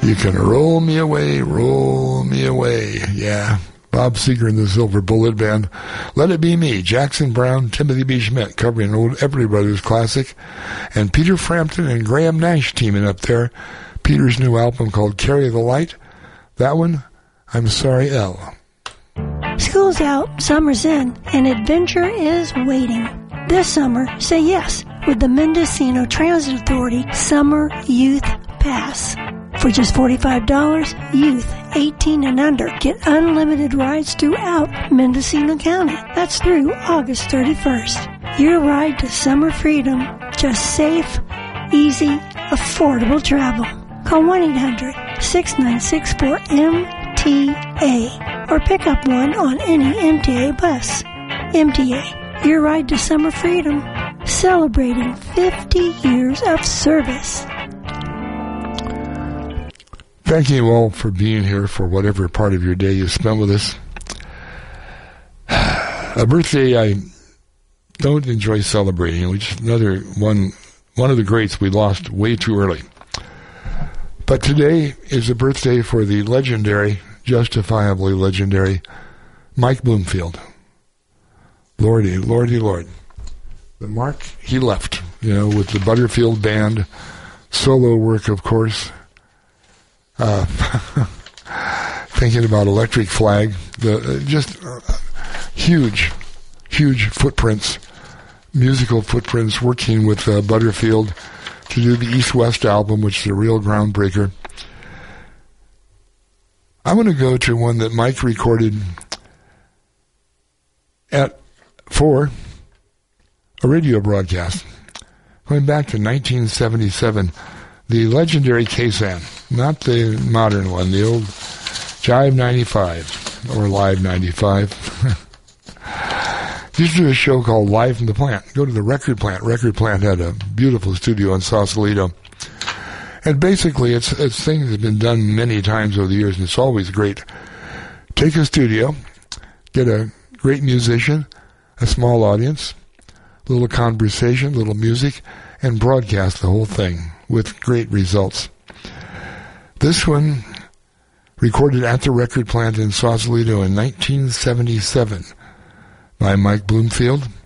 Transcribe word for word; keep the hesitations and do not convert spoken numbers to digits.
You can roll me away, roll me away. Yeah. Bob Seger and the Silver Bullet Band. Let It Be Me. Jackson Browne, Timothy B. Schmidt covering an old Everly Brothers classic. And Peter Frampton and Graham Nash teaming up there. Peter's new album called Carry the Light. That one, I'm Sorry, Elle. School's out, summer's in, and adventure is waiting. This summer, say yes with the Mendocino Transit Authority Summer Youth Pass. For just forty-five dollars, youth eighteen and under get unlimited rides throughout Mendocino County. That's through August thirty-first. Your ride to summer freedom, just safe, easy, affordable travel. Call one eight hundred, six nine six, four M T A or pick up one on any M T A bus. M T A, your ride to summer freedom, celebrating fifty years of service. Thank you all for being here for whatever part of your day you spent with us. A birthday I don't enjoy celebrating, which is another one, one of the greats we lost way too early. But today is a birthday for the legendary, justifiably legendary, Mike Bloomfield. Lordy, Lordy, Lord. But Mark, he left, you know, with the Butterfield Band, solo work, of course. Uh, thinking about Electric Flag, the uh, just uh, huge, huge footprints, musical footprints, working with uh, Butterfield to do the East West album, which is a real groundbreaker. I'm going to go to one that Mike recorded at for a radio broadcast going back to nineteen seventy-seven. The legendary K-San, not the modern one, the old Jive ninety-five, or Live ninety-five. Used to do a show called Live from the Plant. Go to the Record Plant. Record Plant had a beautiful studio in Sausalito. And basically, it's, it's things that have been done many times over the years, and it's always great. Take a studio, get a great musician, a small audience, a little conversation, a little music, and broadcast the whole thing with great results. This one, recorded at the Record Plant in Sausalito in nineteen seventy-seven by Mike Bloomfield.